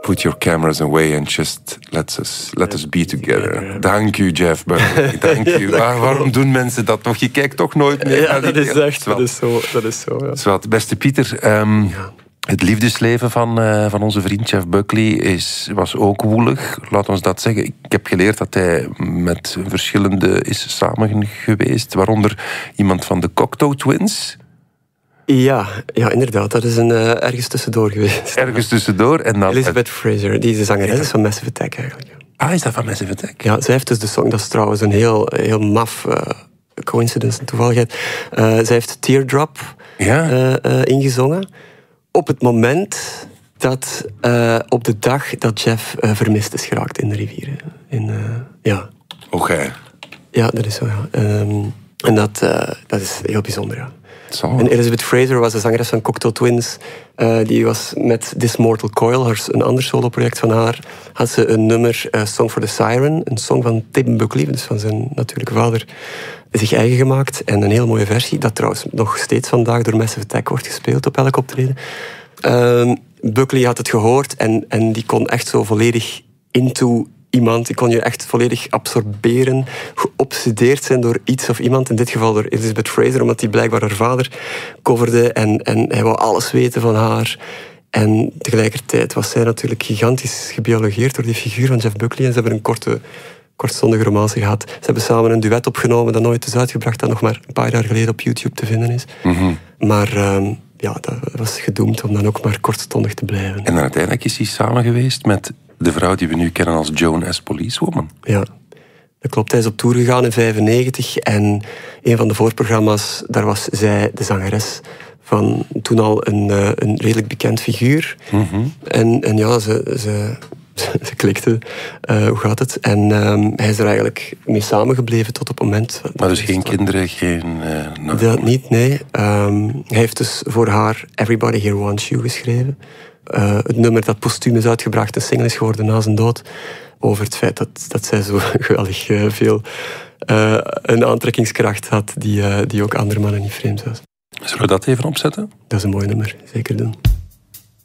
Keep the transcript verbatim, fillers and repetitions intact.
Put your cameras away and just let us, let us be together. Dank u, Jeff Buckley. Dank u. Waar, waarom doen mensen dat nog? Je kijkt toch nooit meer ja, naar die dat is echt, Zwat. dat is zo. Dat is zo ja. Zwat. Beste Pieter, um, ja. het liefdesleven van, uh, van onze vriend Jeff Buckley is, was ook woelig. Laat ons dat zeggen. Ik heb geleerd dat hij met verschillende is samen geweest. Waaronder iemand van de Cocteau Twins. Ja, ja, inderdaad. Dat is een, uh, ergens tussendoor geweest. Ergens tussendoor. En dan Elizabeth Fraser, die is de zangeres is van Massive Attack eigenlijk. Ah, is dat van Massive Attack? Ja, zij heeft dus de song, dat is trouwens een heel, heel maf uh, coincidence, een toevalligheid. Uh, zij heeft Teardrop ja? uh, uh, ingezongen. Op het moment dat, uh, op de dag dat Jeff uh, vermist is geraakt in de rivieren. In, uh, ja. Oké. Okay. Ja, dat is zo, ja. Um, en dat, uh, dat is heel bijzonder, ja. Zo. En Elizabeth Fraser was de zangeres van Cocteau Twins. Uh, die was met This Mortal Coil, haar, een ander soloproject van haar, had ze een nummer, uh, Song for the Siren, een song van Tim Buckley, dus van zijn natuurlijke vader, zich eigen gemaakt. En een heel mooie versie, dat trouwens nog steeds vandaag door Massive Attack wordt gespeeld op elk optreden. Uh, Buckley had het gehoord en, en die kon echt zo volledig into iemand, die kon je echt volledig absorberen, geobsedeerd zijn door iets of iemand, in dit geval door Elizabeth Fraser, omdat hij blijkbaar haar vader coverde en, en hij wou alles weten van haar. En tegelijkertijd was zij natuurlijk gigantisch gebiologeerd door die figuur van Jeff Buckley en ze hebben een korte, kortstondige romance gehad. Ze hebben samen een duet opgenomen dat nooit is uitgebracht, dat nog maar een paar jaar geleden op YouTube te vinden is. Mm-hmm. Maar um, ja, dat was gedoemd om dan ook maar kortstondig te blijven. En dan uiteindelijk is hij samen geweest met de vrouw die we nu kennen als Joan S. Policewoman. Ja, dat klopt. Hij is op tour gegaan in vijfennegentig en een van de voorprogramma's, daar was zij de zangeres van toen al een, een redelijk bekend figuur. Mm-hmm. En, en ja, ze, ze, ze klikte. Uh, hoe gaat het? En um, hij is er eigenlijk mee samengebleven tot op het moment. Maar dus geen kinderen, geen... Uh, no. Dat niet, nee. Um, hij heeft dus voor haar Everybody Here Wants You geschreven. Uh, het nummer dat postuum is uitgebracht, een single is geworden na zijn dood, over het feit dat, dat zij zo geweldig uh, veel uh, een aantrekkingskracht had die, uh, die ook andere mannen niet vreemd was. Zullen we dat even opzetten? Dat is een mooi nummer, zeker doen.